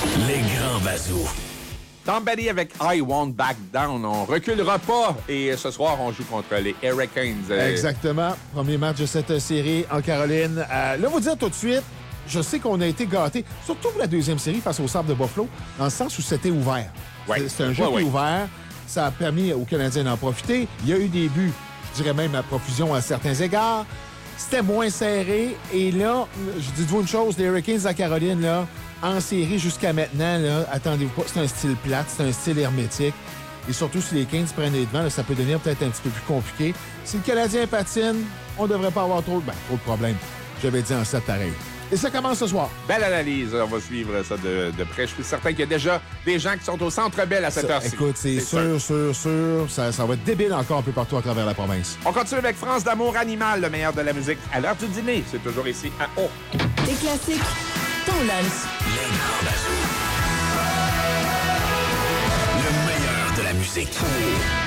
Les grands bazous. Tom Petty avec I Won't Back Down. On reculera pas. Et ce soir, on joue contre les Hurricanes. Exactement. Premier match de cette série en Caroline. Là, vous dire tout de suite, je sais qu'on a été gâtés, surtout pour la deuxième série face au Sables de Buffalo, dans le sens où c'était ouvert. Ouais. C'est un jeu qui est ouvert. Ça a permis aux Canadiens d'en profiter. Il y a eu des buts, je dirais même à profusion à certains égards. C'était moins serré. Et là, je dis-vous une chose, les Hurricanes de la Caroline, là, en série jusqu'à maintenant, là, attendez-vous pas, c'est un style plate, c'est un style hermétique. Et surtout, si les Kings prennent les devants, là, ça peut devenir peut-être un petit peu plus compliqué. Si le Canadien patine, on devrait pas avoir trop de problèmes. J'avais dit en 7 pareil. Et ça commence ce soir. Belle analyse. On va suivre ça de près. Je suis certain qu'il y a déjà des gens qui sont au Centre Bell à cette heure-ci. Écoute, c'est sûr. Ça va être débile encore un peu partout à travers la province. On continue avec France d'amour animal, le meilleur de la musique à l'heure du dîner. C'est toujours ici à O. Les classiques, ton lunch. Les grands bazous. Le meilleur de la musique.